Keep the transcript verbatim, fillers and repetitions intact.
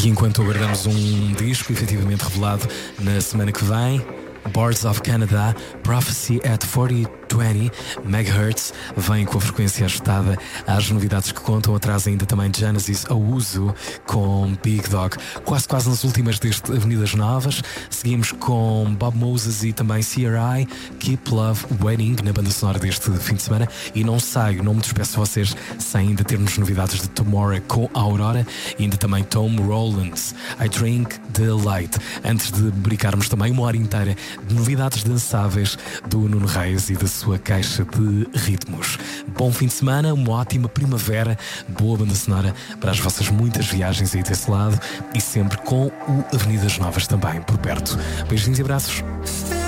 E enquanto aguardamos um disco efetivamente revelado na semana que vem, Boards of Canada, Prophecy at quarenta e vinte megahertz, vem com a frequência ajustada às novidades que contam atrás ainda também Genesis Owusu com Big Dog. Quase quase nas últimas deste Avenidas Novas, seguimos com Bob Moses e também C R I, Keep Love Waiting na banda sonora deste fim de semana. E não saio, não me despeço de vocês sem ainda termos novidades de Tomorrow com a Aurora e ainda também Tom Rowlands, I Drink the Light, antes de brincarmos também uma hora inteira de novidades dançáveis do Nuno Reis e da sua caixa de ritmos. Bom fim de semana, uma ótima primavera, boa banda sonora para as vossas muitas viagens aí desse lado e sempre com o Avenidas Novas também por perto. Beijinhos e abraços.